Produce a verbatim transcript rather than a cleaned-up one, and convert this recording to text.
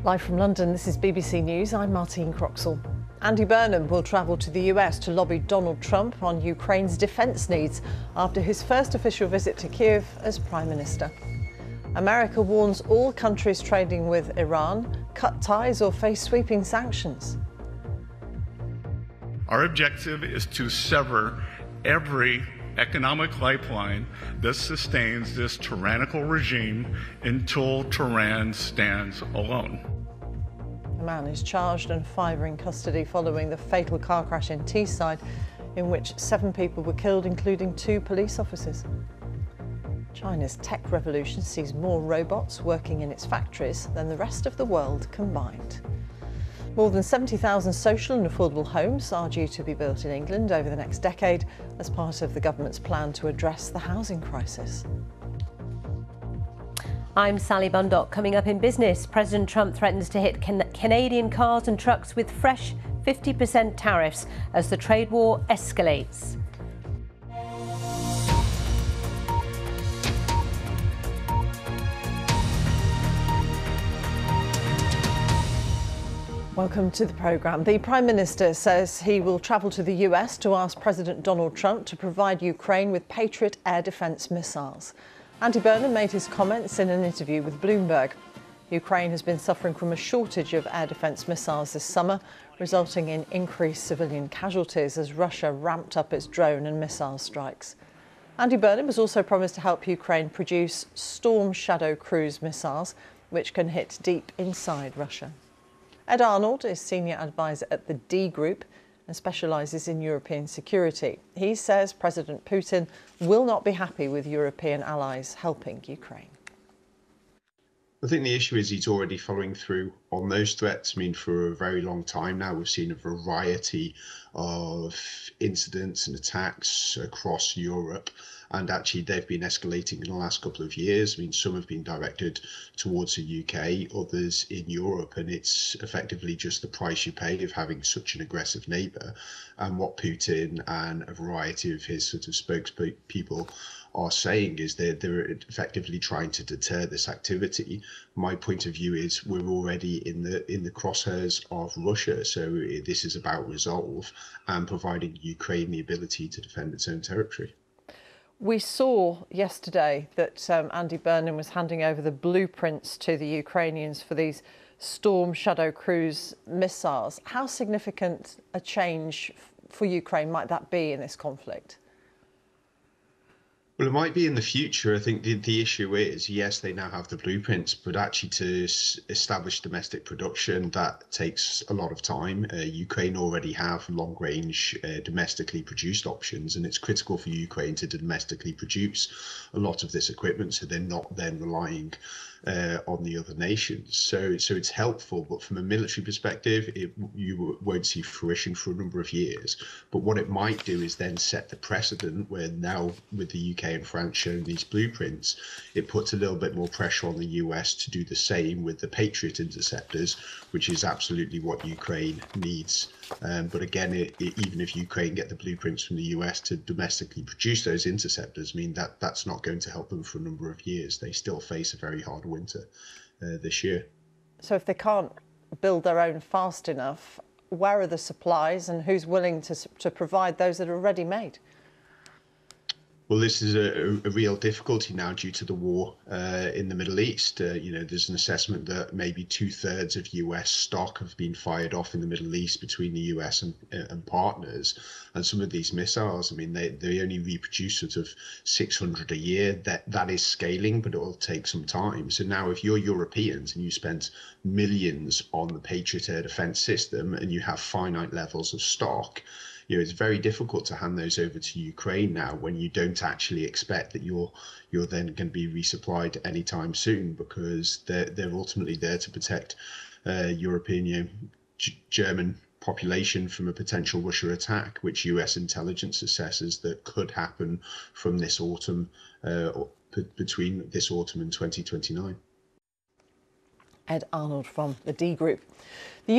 Live from London, this is B B C News. I'm Martine Croxall. Andy Burnham will travel to the U S to lobby Donald Trump on Ukraine's defence needs after his first official visit to Kyiv as Prime Minister. America warns all countries trading with Iran cut ties or face sweeping sanctions. Our objective is to sever every economic lifeline that sustains this tyrannical regime until Tehran stands alone. A man is charged and five are in custody following the fatal car crash in Teesside, in which seven people were killed, including two police officers. China's tech revolution sees more robots working in its factories than the rest of the world combined. More than seventy thousand social and affordable homes are due to be built in England over the next decade as part of the government's plan to address the housing crisis. I'm Sally Bundock. Coming up in business, President Trump threatens to hit can- Canadian cars and trucks with fresh fifty percent tariffs as the trade war escalates. Welcome to the programme. The Prime Minister says he will travel to the U S to ask President Donald Trump to provide Ukraine with Patriot air defence missiles. Andy Burnham made his comments in an interview with Bloomberg. Ukraine has been suffering from a shortage of air defence missiles this summer, resulting in increased civilian casualties as Russia ramped up its drone and missile strikes. Andy Burnham has also promised to help Ukraine produce Storm Shadow cruise missiles, which can hit deep inside Russia. Ed Arnold is senior advisor at the D Group and specialises in European security. He says President Putin will not be happy with European allies helping Ukraine. I think the issue is he's already following through on those threats. I mean, for a very long time now, we've seen a variety of incidents and attacks across Europe. And actually, they've been escalating in the last couple of years. I mean, some have been directed towards the U K, others in Europe. And it's effectively just the price you pay of having such an aggressive neighbour. And what Putin and a variety of his sort of spokespeople are saying is that they're effectively trying to deter this activity. My point of view is we're already in the in the crosshairs of Russia. So this is about resolve and providing Ukraine the ability to defend its own territory. We saw yesterday that um, Andy Burnham was handing over the blueprints to the Ukrainians for these Storm Shadow cruise missiles. How significant a change for Ukraine might that be in this conflict? Well, it might be in the future. I think the, the issue is, yes, they now have the blueprints, but actually to s- establish domestic production, that takes a lot of time. Uh, Ukraine already have long-range uh, domestically produced options, and it's critical for Ukraine to domestically produce a lot of this equipment so they're not then relying uh, on the other nations. So, so it's helpful, but from a military perspective, it, you won't see fruition for a number of years. But what it might do is then set the precedent where now with the U K and France showing these blueprints, it puts a little bit more pressure on the U S to do the same with the Patriot interceptors, which is absolutely what Ukraine needs. Um, but again, it, it, even if Ukraine get the blueprints from the U S to domestically produce those interceptors, I mean, that that's not going to help them for a number of years. They still face a very hard winter uh, this year. So if they can't build their own fast enough, where are the supplies and who's willing to, to provide those that are already made? Well, this is a, a real difficulty now due to the war uh, in the Middle East. Uh, you know, there's an assessment that maybe two thirds of U S stock have been fired off in the Middle East between the U S and, and partners. And some of these missiles, I mean, they, they only reproduce sort of six hundred a year. That that is scaling, but it will take some time. So now if you're Europeans and you spent millions on the Patriot air defense system and you have finite levels of stock, you know, it's very difficult to hand those over to Ukraine now when you don't actually expect that you're you're then going to be resupplied anytime soon, because they're they're ultimately there to protect uh, European, you know, G- German population from a potential Russia attack, which U S intelligence assesses that could happen from this autumn, uh, or p- between this autumn and twenty twenty-nine. Ed Arnold from the D Group. The